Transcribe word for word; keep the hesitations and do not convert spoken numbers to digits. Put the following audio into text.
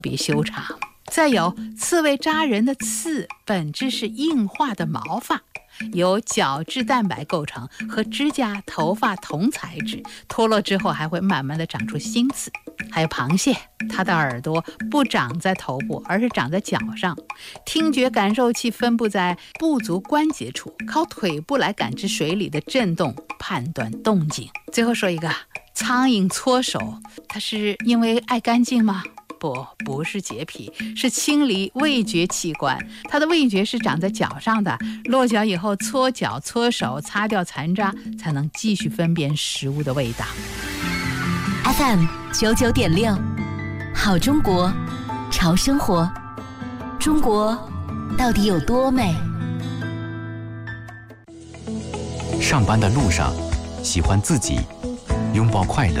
别修长。再有，刺猬扎人的刺本质是硬化的毛发，由角质蛋白构成，和指甲、头发同材质，脱落之后还会慢慢的长出新刺。还有螃蟹，它的耳朵不长在头部，而是长在脚上，听觉感受器分布在步足关节处，靠腿部来感知水里的震动，判断动静。最后说一个，苍蝇搓手，它是因为爱干净吗？不，不是洁癖，是清理味觉器官。它的味觉是长在脚上的，落脚以后搓脚搓手，擦掉残渣，才能继续分辨食物的味道。 F M 九九点六，好中国，潮生活。中国到底有多美？ 上班的路上，喜欢自己，拥抱快乐，